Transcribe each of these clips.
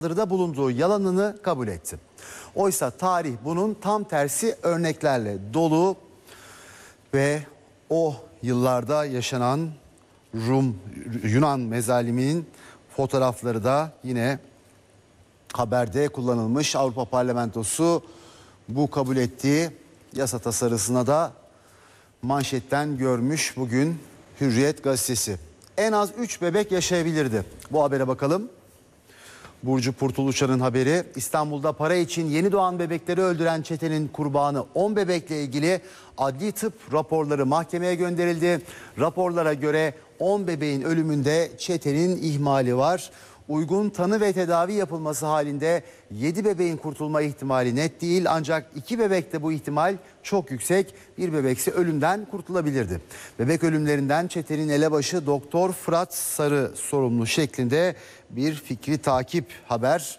da bulunduğu yalanını kabul etti. Oysa tarih bunun tam tersi örneklerle dolu ve o yıllarda yaşanan Yunan mezaliminin fotoğrafları da yine haberde kullanılmış. Avrupa Parlamentosu bu kabul ettiği yasa tasarısına da manşetten görmüş bugün Hürriyet gazetesi. En az 3 bebek yaşayabilirdi. Bu habere bakalım. Burcu Kurtuluşan'ın haberi. İstanbul'da para için yeni doğan bebekleri öldüren çetenin kurbanı 10 bebekle ilgili adli tıp raporları mahkemeye gönderildi. Raporlara göre 10 bebeğin ölümünde çetenin ihmali var. Uygun tanı ve tedavi yapılması halinde 7 bebeğin kurtulma ihtimali net değil. Ancak 2 bebekte bu ihtimal çok yüksek. Bir bebekse ölümden kurtulabilirdi. Bebek ölümlerinden çetenin elebaşı Doktor Fırat Sarı sorumlu şeklinde bir fikri takip haber.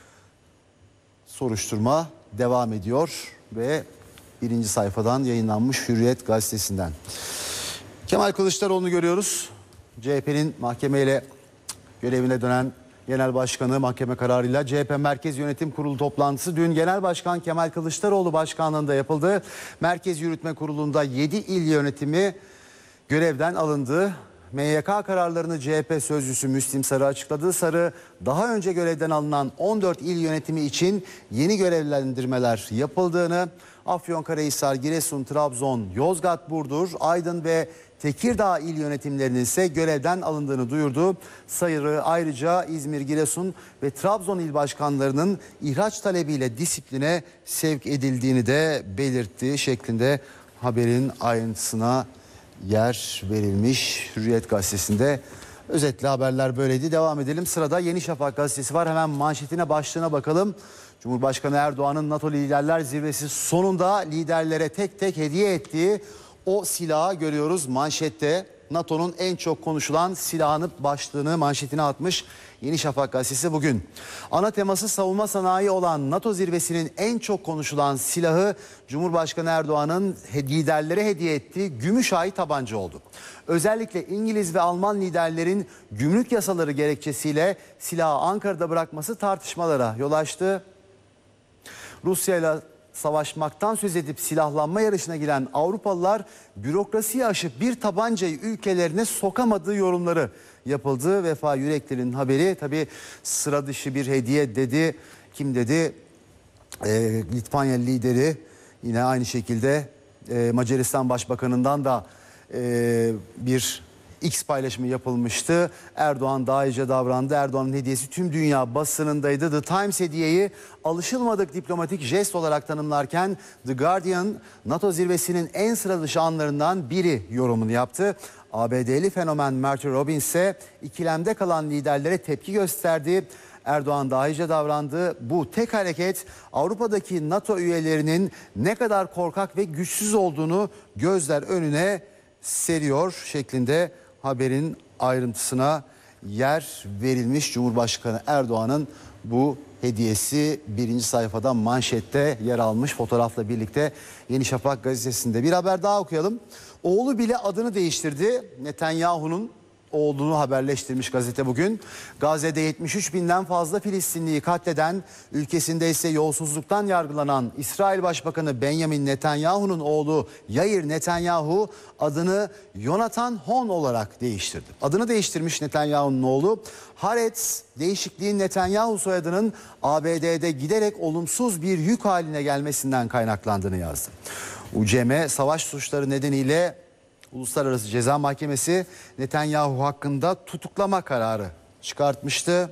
Soruşturma devam ediyor ve birinci sayfadan yayınlanmış Hürriyet gazetesinden. Kemal Kılıçdaroğlu'nu görüyoruz. CHP'nin mahkemeyle görevine dönen Genel Başkanı mahkeme kararıyla CHP Merkez Yönetim Kurulu toplantısı dün Genel Başkan Kemal Kılıçdaroğlu başkanlığında yapıldı. Merkez Yürütme Kurulu'nda 7 il yönetimi görevden alındı. MYK kararlarını CHP sözcüsü Müslim Sarı açıkladı. Sarı daha önce görevden alınan 14 il yönetimi için yeni görevlendirmeler yapıldığını, Afyonkarahisar, Giresun, Trabzon, Yozgat, Burdur, Aydın ve Tekirdağ il yönetimlerinin ise görevden alındığını duyurdu. Sarı ayrıca İzmir, Giresun ve Trabzon il başkanlarının ihraç talebiyle disipline sevk edildiğini de belirtti şeklinde haberin ayrıntısına yer verilmiş Hürriyet gazetesinde. Özetle haberler böyleydi. Devam edelim. Sırada Yeni Şafak gazetesi var. Hemen manşetine, başlığına bakalım. Cumhurbaşkanı Erdoğan'ın NATO Liderler Zirvesi sonunda liderlere tek tek hediye ettiği o silahı görüyoruz manşette. NATO'nun en çok konuşulan silahını başlığını manşetine atmış Yeni Şafak gazetesi bugün. Ana teması savunma sanayi olan NATO zirvesinin en çok konuşulan silahı Cumhurbaşkanı Erdoğan'ın liderlere hediye ettiği Gümüşay tabanca oldu. Özellikle İngiliz ve Alman liderlerin gümrük yasaları gerekçesiyle silahı Ankara'da bırakması tartışmalara yol açtı. Rusya ile savaşmaktan söz edip silahlanma yarışına giren Avrupalılar bürokrasiyi aşıp bir tabancayı ülkelerine sokamadığı yorumları yapıldı. Vefa Yürekli'nin haberi, tabii sıra dışı bir hediye dedi. Kim dedi? Litvanya lideri, yine aynı şekilde Macaristan Başbakanı'ndan da bir X paylaşımı yapılmıştı. Erdoğan daha iyice davrandı. Erdoğan'ın hediyesi tüm dünya basınındaydı. The Times hediyeyi alışılmadık diplomatik jest olarak tanımlarken The Guardian NATO zirvesinin en sıra dışı anlarından biri yorumunu yaptı. ABD'li fenomen Marty Robbins ise ikilemde kalan liderlere tepki gösterdi. Erdoğan daha iyice davrandı. Bu tek hareket Avrupa'daki NATO üyelerinin ne kadar korkak ve güçsüz olduğunu gözler önüne seriyor şeklinde haberin ayrıntısına yer verilmiş. Cumhurbaşkanı Erdoğan'ın bu hediyesi birinci sayfada manşette yer almış fotoğrafla birlikte Yeni Şafak gazetesinde. Bir haber daha okuyalım. Oğlu bile adını değiştirdi. Netanyahu'nun olduğunu haberleştirmiş gazete bugün. Gazze'de 73 binden fazla Filistinliyi katleden, ülkesinde ise yolsuzluktan yargılanan İsrail Başbakanı Benjamin Netanyahu'nun oğlu Yair Netanyahu adını Yonatan Hon olarak değiştirdi. Adını değiştirmiş Netanyahu'nun oğlu. Haaretz, değişikliğin Netanyahu soyadının ABD'de giderek olumsuz bir yük haline gelmesinden kaynaklandığını yazdı. UCM savaş suçları nedeniyle Uluslararası Ceza Mahkemesi Netanyahu hakkında tutuklama kararı çıkartmıştı.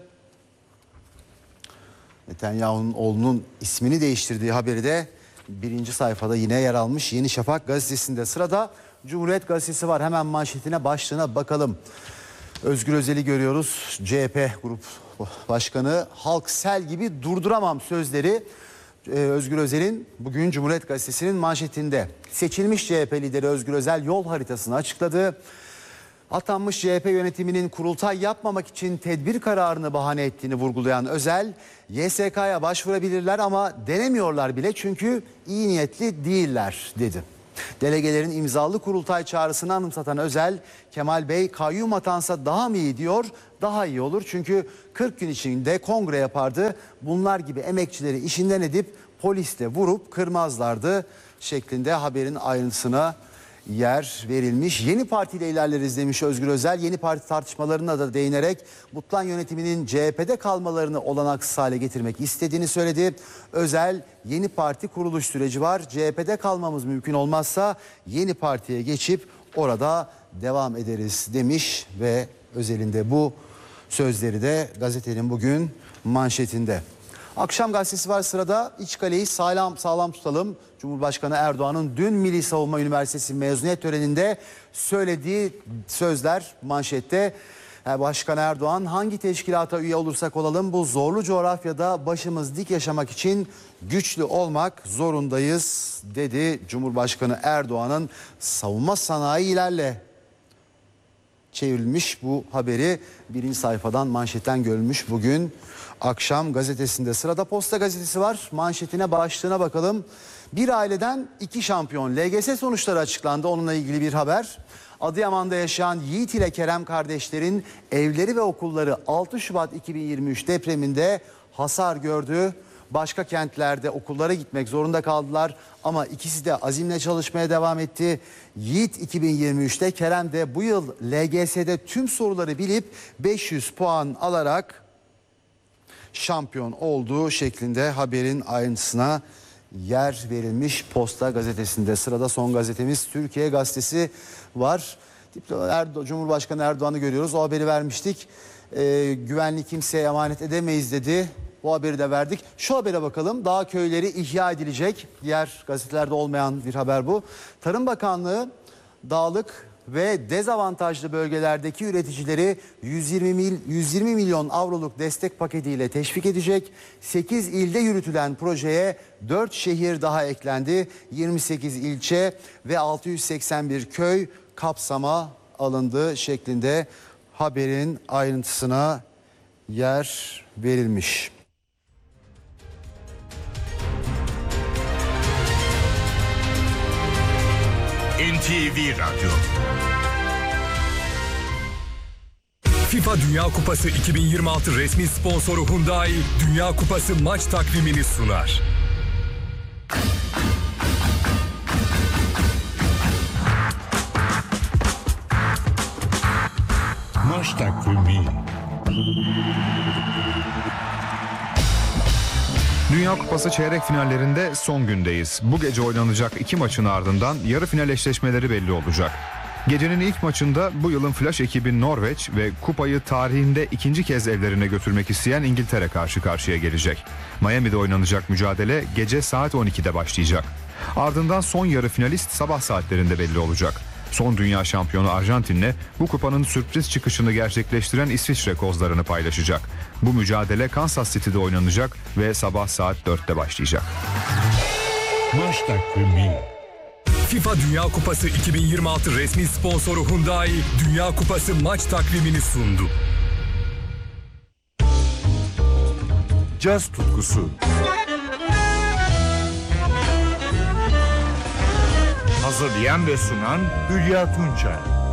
Netanyahu'nun oğlunun ismini değiştirdiği haberi de birinci sayfada yine yer almış Yeni Şafak gazetesinde. Sırada Cumhuriyet gazetesi var. Hemen manşetine, başlığına bakalım. Özgür Özel'i görüyoruz. CHP Grup Başkanı, halk sel gibi durduramam sözleri Özgür Özel'in bugün Cumhuriyet Gazetesi'nin manşetinde. Seçilmiş CHP lideri Özgür Özel yol haritasını açıkladı. Atanmış CHP yönetiminin kurultay yapmamak için tedbir kararını bahane ettiğini vurgulayan Özel, YSK'ya başvurabilirler ama denemiyorlar bile çünkü iyi niyetli değiller dedi. Delegelerin imzalı kurultay çağrısını anımsatan Özel, Kemal Bey kayyum atansa daha mı iyi diyor, daha iyi olur. Çünkü 40 gün içinde kongre yapardı. Bunlar gibi emekçileri işinden edip poliste vurup kırmazlardı şeklinde haberin ayrıntısına yer verilmiş. Yeni partiyle ilerleriz demiş Özgür Özel. Yeni parti tartışmalarına da değinerek Mutlan yönetiminin CHP'de kalmalarını olanaksız hale getirmek istediğini söyledi. Özel, yeni parti kuruluş süreci var. CHP'de kalmamız mümkün olmazsa yeni partiye geçip orada devam ederiz demiş ve Özel'in de bu sözleri de gazetenin bugün manşetinde. Akşam gazetesi var sırada. İç kaleyi sağlam tutalım. Cumhurbaşkanı Erdoğan'ın dün Milli Savunma Üniversitesi mezuniyet töreninde söylediği sözler manşette. Başkan Erdoğan, hangi teşkilata üye olursak olalım bu zorlu coğrafyada başımız dik yaşamak için güçlü olmak zorundayız dedi. Cumhurbaşkanı Erdoğan'ın savunma sanayilerle çevrilmiş bu haberi birinci sayfadan manşetten görülmüş bugün akşam gazetesinde. Sırada Posta gazetesi var. Manşetine, başlığına bakalım. Bir aileden 2 şampiyon. LGS sonuçları açıklandı. Onunla ilgili bir haber. Adıyaman'da yaşayan Yiğit ile Kerem kardeşlerin evleri ve okulları 6 Şubat 2023 depreminde hasar gördü. Başka kentlerde okullara gitmek zorunda kaldılar ama ikisi de azimle çalışmaya devam etti. Yiğit 2023'te, Kerem de bu yıl LGS'de tüm soruları bilip 500 puan alarak şampiyon olduğu şeklinde haberin ayrıntısına yer verilmiş Posta gazetesinde. Sırada son gazetemiz Türkiye gazetesi var. Cumhurbaşkanı Erdoğan'ı görüyoruz. O haberi vermiştik. Güvenliği kimseye emanet edemeyiz dedi. Bu haberi de verdik. Şu habere bakalım. Dağ köyleri ihya edilecek. Diğer gazetelerde olmayan bir haber bu. Tarım Bakanlığı dağlık ve dezavantajlı bölgelerdeki üreticileri 120 milyon avroluk destek paketiyle teşvik edecek. 8 ilde yürütülen projeye 4 şehir daha eklendi. 28 ilçe ve 681 köy kapsama alındı şeklinde haberin ayrıntısına yer verilmiş. NTV Radyo. FIFA Dünya Kupası 2026 resmi sponsoru Hyundai, Dünya Kupası maç takvimini sunar. Maç takvimi. Dünya Kupası çeyrek finallerinde son gündeyiz. Bu gece oynanacak 2 maçın ardından yarı final eşleşmeleri belli olacak. Gecenin ilk maçında bu yılın Flash ekibi Norveç ve kupayı tarihinde ikinci kez evlerine götürmek isteyen İngiltere karşı karşıya gelecek. Miami'de oynanacak mücadele gece saat 12'de başlayacak. Ardından son yarı finalist sabah saatlerinde belli olacak. Son dünya şampiyonu Arjantin'le bu kupanın sürpriz çıkışını gerçekleştiren İsviçre kozlarını paylaşacak. Bu mücadele Kansas City'de oynanacak ve sabah saat 4'te başlayacak. Maç takvimi. FIFA Dünya Kupası 2026 resmi sponsoru Hyundai, Dünya Kupası maç takvimini sundu. Caz tutkusu. Hazırlayan ve sunan Hülya Tunçay.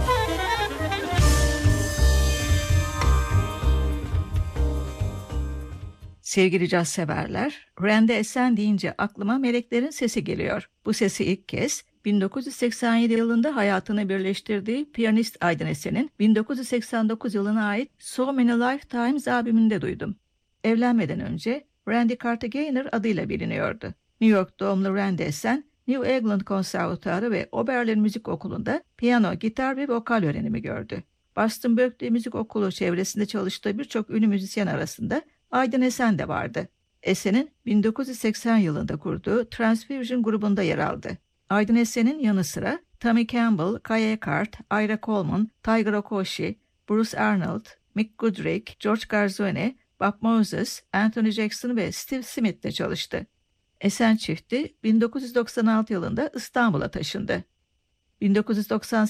Sevgili caz severler, Rende Esen deyince aklıma Meleklerin Sesi geliyor. Bu sesi ilk kez 1987 yılında hayatını birleştirdiği piyanist Aydın Esen'in 1989 yılına ait So Many Lifetimes albümünde duydum. Evlenmeden önce Randy Cartagena adıyla biliniyordu. New York doğumlu Rende Esen, New England Konservatuarı ve Oberlin Müzik Okulu'nda piyano, gitar ve vokal öğrenimi gördü. Boston Berklee Müzik Okulu çevresinde çalıştığı birçok ünlü müzisyen arasında Aydın Esen de vardı. Esen'in 1980 yılında kurduğu Transfusion grubunda yer aldı. Aydın Esen'in yanı sıra Tommy Campbell, Kaya Cart, Ira Coleman, Tiger Okoshi, Bruce Arnold, Mick Goodrick, George Garzone, Bob Moses, Anthony Jackson ve Steve Smith'le çalıştı. Esen çifti 1996 yılında İstanbul'a taşındı.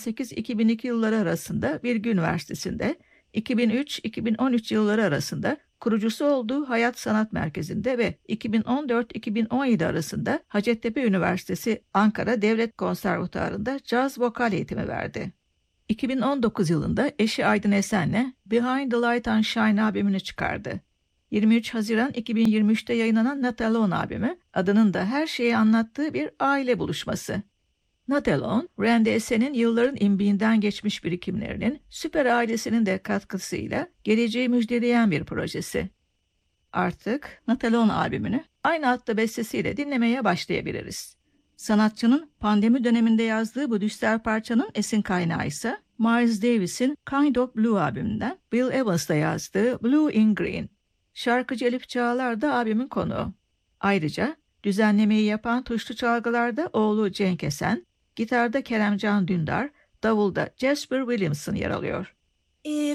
1998-2002 yılları arasında Bilgi Üniversitesi'nde, 2003-2013 yılları arasında Kurucusu olduğu Hayat Sanat Merkezi'nde ve 2014-2017 arasında Hacettepe Üniversitesi Ankara Devlet Konservatuarı'nda caz vokal eğitimi verdi. 2019 yılında eşi Aydın Esen'le Behind the Light and Shine albümünü çıkardı. 23 Haziran 2023'te yayınlanan Not Alone albümü, adının da her şeyi anlattığı bir aile buluşması. Not Alone, Randy Esen'in yılların imbiğinden geçmiş birikimlerinin, süper ailesinin de katkısıyla geleceği müjdeleyen bir projesi. Artık Not Alone albümünü aynı adlı bestesiyle dinlemeye başlayabiliriz. Sanatçının pandemi döneminde yazdığı bu düşler parçanın esin kaynağı ise Miles Davis'in Kind of Blue albümünden Bill Evans'la yazdığı Blue in Green. Şarkıcı Elif Çağlar da albümün konuğu. Ayrıca düzenlemeyi yapan tuşlu çalgılarda oğlu Cenk Esen, gitarda Keremcan Dündar, davulda Jasper Williamson yer alıyor. If